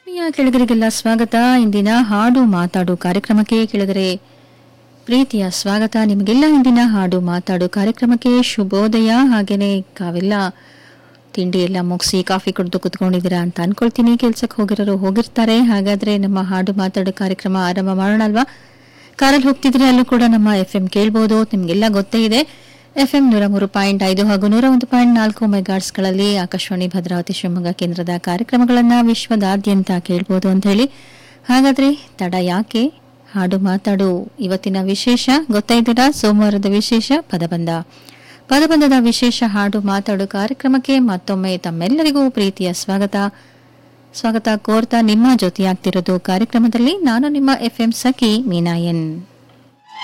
ಕೆಳಗರಿಗೆಲ್ಲ ಸ್ವಾಗತ. ಇಂದಿನ ಹಾಡು ಮಾತಾಡು ಕಾರ್ಯಕ್ರಮಕ್ಕೆ ಕೆಳಗರೆ ಪ್ರೀತಿಯ ಸ್ವಾಗತ. ನಿಮಗೆಲ್ಲ ಇಂದಿನ ಹಾಡು ಮಾತಾಡು ಕಾರ್ಯಕ್ರಮಕ್ಕೆ ಶುಭೋದಯ. ಹಾಗೇನೆ ತಾವೆಲ್ಲ ತಿಂಡಿ ಎಲ್ಲ ಮುಗಿಸಿ ಕಾಫಿ ಕುಡಿದು ಕುತ್ಕೊಂಡಿದ್ದೀರಾ ಅಂತ ಅನ್ಕೊಳ್ತೀನಿ. ಕೆಲ್ಸಕ್ಕೆ ಹೋಗಿರೋರು ಹೋಗಿರ್ತಾರೆ. ಹಾಗಾದ್ರೆ ನಮ್ಮ ಹಾಡು ಮಾತಾಡು ಕಾರ್ಯಕ್ರಮ ಆರಂಭ ಮಾಡೋಣ ಅಲ್ವಾ? ಕಾರಲ್ಲಿ ಹೋಗ್ತಿದ್ರೆ ಅಲ್ಲೂ ಕೂಡ ನಮ್ಮ FM ಕೇಳ್ಬೋದು. ನಿಮ್ಗೆಲ್ಲ ಗೊತ್ತೇ ಇದೆ, FM 103.5 ಹಾಗೂ 101.4 ಮೆಗಾಟ್ಸ್ಗಳಲ್ಲಿ ಆಕಾಶವಾಣಿ ಭದ್ರಾವತಿ ಶಿವಮೊಗ್ಗ ಕೇಂದ್ರದ ಕಾರ್ಯಕ್ರಮಗಳನ್ನು ವಿಶ್ವದಾದ್ಯಂತ ಕೇಳ್ಬೋದು ಅಂತ ಹೇಳಿ. ಹಾಗಾದ್ರೆ ತಡ ಯಾಕೆ, ಹಾಡು ಮಾತಾಡು ಇವತ್ತಿನ ವಿಶೇಷ ಗೊತ್ತಾ ಇದ್ದೀರಾ? ಸೋಮವಾರದ ವಿಶೇಷ ಪದಬಂಧದ ವಿಶೇಷ ಹಾಡು ಮಾತಾಡು ಕಾರ್ಯಕ್ರಮಕ್ಕೆ ಮತ್ತೊಮ್ಮೆ ತಮ್ಮೆಲ್ಲರಿಗೂ ಪ್ರೀತಿಯ ಸ್ವಾಗತ ಕೋರ್ತಾ ನಿಮ್ಮ ಜೊತೆಯಾಗ್ತಿರೋದು ಕಾರ್ಯಕ್ರಮದಲ್ಲಿ ನಾನು ನಿಮ್ಮ FM ಸಖಿ ಮೀನಾಯನ್.